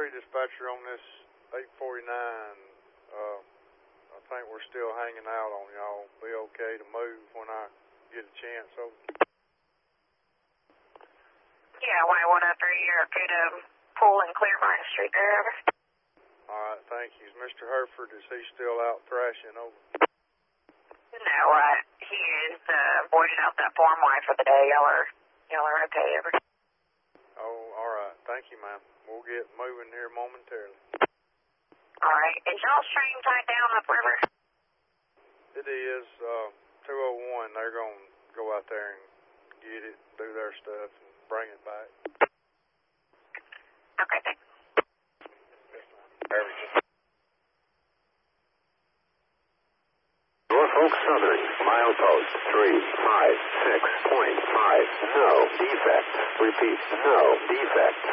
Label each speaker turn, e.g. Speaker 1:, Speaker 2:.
Speaker 1: dispatcher on this 849. I think we're still hanging out on y'all. Be okay to move when I get a chance over.
Speaker 2: Yeah, Y103, you're okay to pull and clear Martin Street there, over.
Speaker 1: Alright, thank you. Is Mr. Hereford, is he still out thrashing over?
Speaker 2: No, he is voided out that Form Y for the day. Y'all are okay, over.
Speaker 1: Oh, alright. Thank you, ma'am. We'll get moving here momentarily.
Speaker 2: Alright. Is y'all's train tied down upriver?
Speaker 1: It is, 201. They're going to go out there and get it, do their stuff, and bring it back.
Speaker 2: Okay, thanks.
Speaker 1: Yes, ma'am.
Speaker 3: Norfolk Southern, milepost 356.5, no defect. Repeat, no defect.